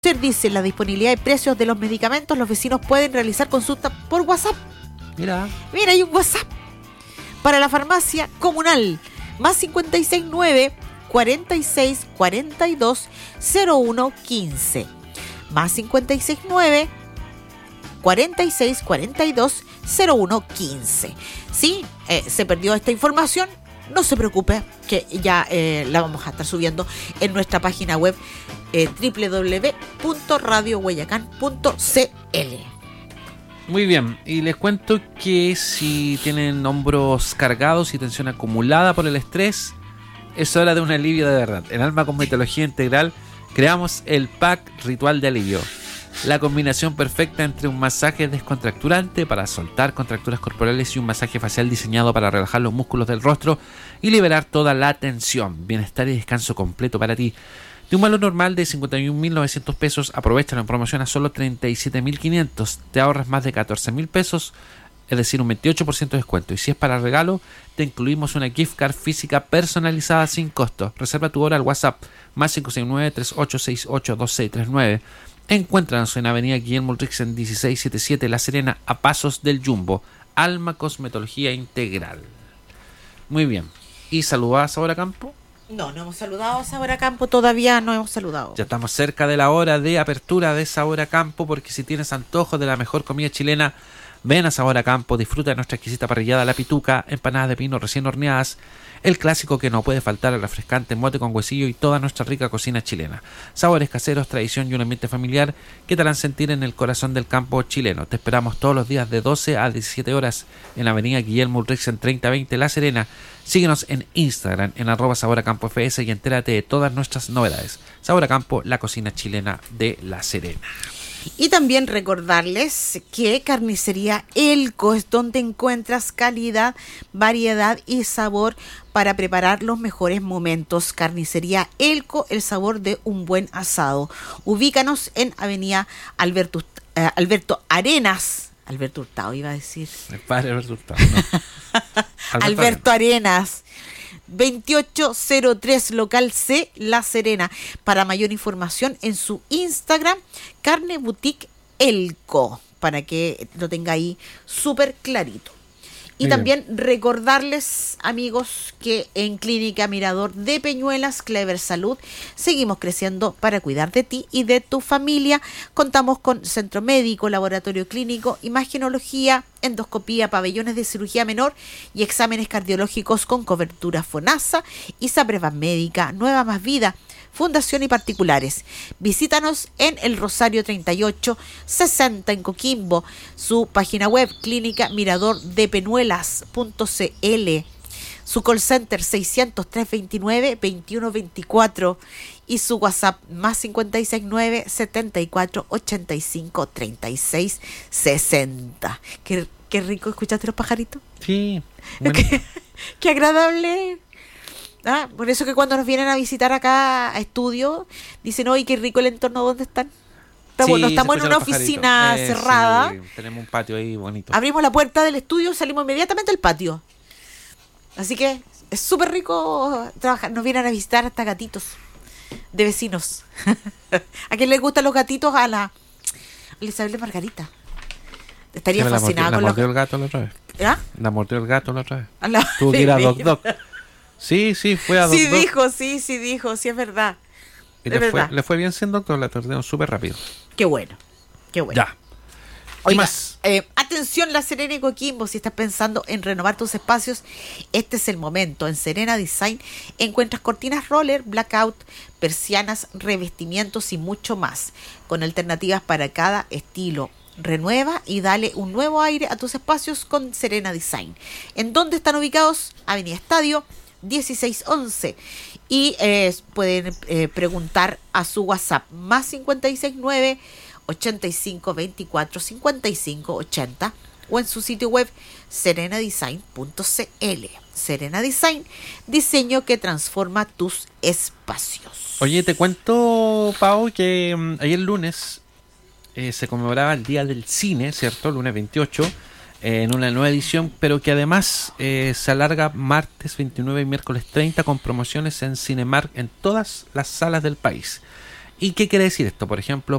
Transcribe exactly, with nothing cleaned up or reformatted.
Dice la disponibilidad y precios de los medicamentos. Los vecinos pueden realizar consultas por WhatsApp. Mira. Mira, hay un WhatsApp para la farmacia comunal. Más cincuenta y seis nueve, cuarenta y seis, cuarenta y dos, cero uno, quince. Más cincuenta y seis nueve, cuarenta y seis, cuarenta y dos, cero uno, quince. Sí, eh, se perdió esta información. No se preocupe, que ya eh, la vamos a estar subiendo en nuestra página web eh, doble u doble u doble u punto radio guayacán punto c l. Muy bien, y les cuento que si tienen hombros cargados y tensión acumulada por el estrés, es hora de un alivio de verdad. En Alma Cosmetología Integral creamos el Pack Ritual de Alivio. La combinación perfecta entre un masaje descontracturante para soltar contracturas corporales y un masaje facial diseñado para relajar los músculos del rostro y liberar toda la tensión. Bienestar y descanso completo para ti. De un valor normal de cincuenta y un mil novecientos pesos, aprovéchalo en promoción a solo treinta y siete mil quinientos. Te ahorras más de catorce mil pesos, es decir, un veintiocho por ciento de descuento. Y si es para regalo, te incluimos una gift card física personalizada sin costo. Reserva tu hora al WhatsApp más cinco seis nueve, tres ocho seis ocho, dos seis tres nueve. Encuéntranos en Avenida Guillermo Ulrichsen dieciséis setenta y siete, La Serena, a pasos del Jumbo. Alma Cosmetología Integral. Muy bien. ¿Y saludás a Sabor a Campo? No, no hemos saludado a Sabor a Campo, todavía no hemos saludado. Ya estamos cerca de la hora de apertura de Sabor a Campo, porque si tienes antojo de la mejor comida chilena, ven a Sabor a Campo, disfruta de nuestra exquisita parrillada La Pituca, empanadas de pino recién horneadas, el clásico que no puede faltar, el refrescante mote con huesillo y toda nuestra rica cocina chilena. Sabores caseros, tradición y un ambiente familiar que te harán sentir en el corazón del campo chileno. Te esperamos todos los días de doce a diecisiete horas en la Avenida Guillermo Ulrichsen treinta veinte, La Serena. Síguenos en Instagram en arroba Sabor a Campo F S y entérate de todas nuestras novedades. Sabor a Campo, la cocina chilena de La Serena. Y también recordarles que Carnicería Elco es donde encuentras calidad, variedad y sabor para preparar los mejores momentos. Carnicería Elco, el sabor de un buen asado. Ubícanos en Avenida Alberto, eh, Alberto Arenas. Alberto Hurtado iba a decir. El padre Alberto Hurtado, no. Alberto, Alberto Arenas. veintiocho cero tres, local C, La Serena. Para mayor información en su Instagram, Carne Boutique Elco, para que lo tenga ahí súper clarito. Y Muy también bien. Recordarles, amigos, que en Clínica Mirador de Peñuelas, Clever Salud, seguimos creciendo para cuidar de ti y de tu familia. Contamos con centro médico, laboratorio clínico, imagenología, endoscopía, pabellones de cirugía menor y exámenes cardiológicos con cobertura FONASA, ISAPREVAS Médica, Nueva Más Vida, Fundación y particulares. Visítanos en el Rosario treinta y ocho sesenta en Coquimbo, su página web clínica mirador de peñuelas punto c l, su call center seiscientos, trescientos veintinueve, veintiuno veinticuatro y su WhatsApp más cincuenta y seis nueve, setenta y cuatro, ochenta y cinco, treinta y seis, sesenta. Qué, qué rico, ¿escuchaste los pajaritos? Sí. Bueno. Qué, qué agradable. Ah, por eso que cuando nos vienen a visitar acá a estudio, dicen, oye, qué rico el entorno donde están. Estamos, Sí, no estamos en una oficina eh, cerrada. Sí, tenemos un patio ahí bonito. Abrimos la puerta del estudio, salimos inmediatamente al patio. Así que es súper rico trabajar. Nos vienen a visitar hasta gatitos de vecinos. ¿A quién les gustan los gatitos? A la, a la Isabel de Margarita. Estaría sí, fascinada la con mordió los... el gato la otra vez. ¿Ah? La mordió el gato la otra vez. A la... Tuvo que ir a Doc Doc. Sí, sí, fue a Doc Sí Doc. dijo, sí, sí dijo, sí es verdad. Y es le, fue, verdad. le fue bien siendo doctor, la atendieron súper rápido. Qué bueno, qué bueno. Ya. ¿Qué Oiga, más? Eh, atención, La Serena y Coquimbo, si estás pensando en renovar tus espacios, este es el momento. En Serena Design encuentras cortinas roller, blackout, persianas, revestimientos y mucho más, con alternativas para cada estilo. Renueva y dale un nuevo aire a tus espacios con Serena Design. ¿En dónde están ubicados? Avenida Estadio dieciséis once. Y eh, pueden eh, preguntar a su WhatsApp más cincuenta y seis nueve, ochenta y cinco, veinticuatro, cincuenta y cinco, ochenta o en su sitio web serena design punto c l. Serena Design, diseño que transforma tus espacios. Oye, te cuento, Pau, que um, ayer lunes eh, se conmemoraba el Día del Cine, ¿cierto? Lunes veintiocho, eh, en una nueva edición, pero que además eh, se alarga martes veintinueve y miércoles treinta con promociones en Cinemark en todas las salas del país. ¿Y qué quiere decir esto? Por ejemplo,